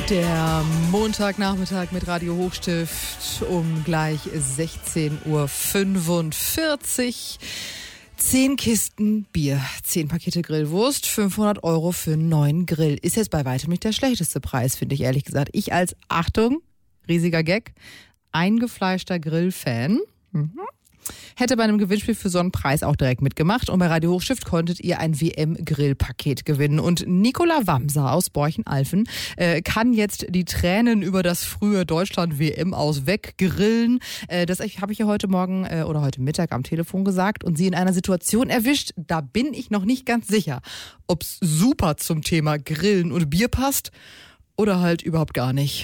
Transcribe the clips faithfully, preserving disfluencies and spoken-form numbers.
Der Montagnachmittag mit Radio Hochstift um gleich sechzehn Uhr fünfundvierzig. Zehn Kisten Bier, zehn Pakete Grillwurst, fünfhundert Euro für einen neuen Grill. Ist jetzt bei weitem nicht der schlechteste Preis, finde ich ehrlich gesagt. Ich als, Achtung, riesiger Gag, eingefleischter Grillfan, mhm. hätte bei einem Gewinnspiel für so einen Preis auch direkt mitgemacht. Und bei Radio Hochstift konntet ihr ein W M-Grillpaket gewinnen. Und Nicola Wamser aus Borchen-Alphen äh, kann jetzt die Tränen über das frühe Deutschland-W M aus weggrillen. Äh, das habe ich ja heute Morgen äh, oder heute Mittag am Telefon gesagt und sie in einer Situation erwischt, da bin ich noch nicht ganz sicher, ob es super zum Thema Grillen und Bier passt oder halt überhaupt gar nicht.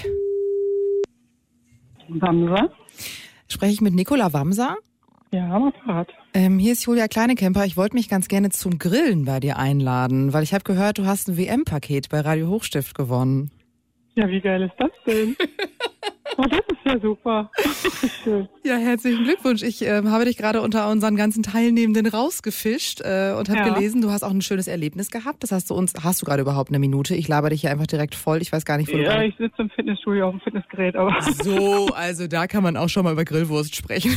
Wamser? Spreche ich mit Nicola Wamser? Ja, am Apparat. Ähm, hier ist Julia Kleinekemper. Ich wollte mich ganz gerne zum Grillen bei dir einladen, weil ich habe gehört, du hast ein W M-Paket bei Radio Hochstift gewonnen. Ja, wie geil ist das denn? Oh, das ist ja super. Schön. Ja, herzlichen Glückwunsch. Ich äh, habe dich gerade unter unseren ganzen Teilnehmenden rausgefischt äh, und habe Ja. gelesen, du hast auch ein schönes Erlebnis gehabt. Das hast du uns, hast du gerade überhaupt eine Minute? Ich laber dich hier einfach direkt voll. Ich weiß gar nicht, wo Ja, du ich sitze im Fitnessstudio auf dem Fitnessgerät, aber So, also da kann man auch schon mal über Grillwurst sprechen.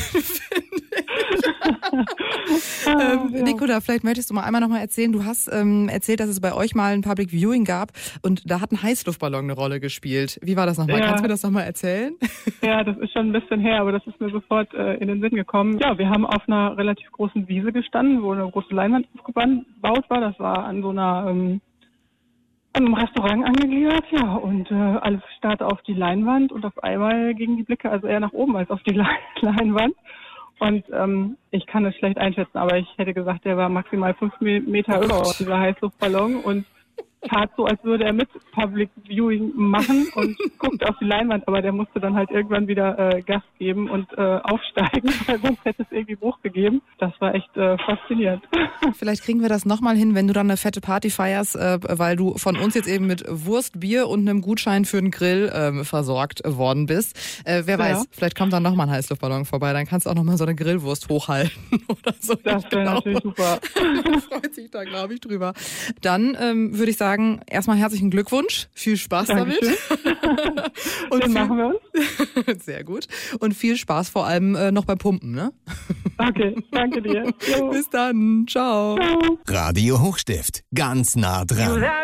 ähm, ja. Nicola, vielleicht möchtest du mal einmal noch mal erzählen, du hast ähm, erzählt, dass es bei euch mal ein Public Viewing gab und da hat ein Heißluftballon eine Rolle gespielt. Wie war das nochmal? Ja. Kannst du mir das nochmal erzählen? Ja, das ist schon ein bisschen her, aber das ist mir sofort äh, in den Sinn gekommen. Ja, wir haben auf einer relativ großen Wiese gestanden, wo eine große Leinwand aufgebaut war. Das war an so einer ähm, an einem Restaurant angegliedert, ja, und äh, alles starrte auf die Leinwand und auf einmal gingen die Blicke also eher nach oben als auf die Le- Leinwand. Und ähm, ich kann es schlecht einschätzen, aber ich hätte gesagt, der war maximal fünf Meter über dieser Heißluftballon und tat so, als würde er mit Public Viewing machen und guckt auf die Leinwand, aber der musste dann halt irgendwann wieder äh, Gas geben und äh, aufsteigen, weil sonst hätte es irgendwie Bruch gegeben. Das war echt äh, faszinierend. Vielleicht kriegen wir das nochmal hin, wenn du dann eine fette Party feierst, äh, weil du von uns jetzt eben mit Wurst, Bier und einem Gutschein für den Grill äh, versorgt worden bist. Äh, wer weiß, Ja. vielleicht kommt dann nochmal ein Heißluftballon vorbei, dann kannst du auch nochmal so eine Grillwurst hochhalten oder so. Das wäre Genau. natürlich super. Freut sich da, glaube ich, drüber. Dann ähm, würde ich sagen, erstmal herzlichen Glückwunsch. Viel Spaß Dankeschön. damit. Und Den viel, machen wir uns. sehr gut. Und viel Spaß vor allem äh, noch beim Pumpen, ne? Okay, danke dir. Jo. Bis dann. Ciao. Ciao. Radio Hochstift. Ganz nah dran.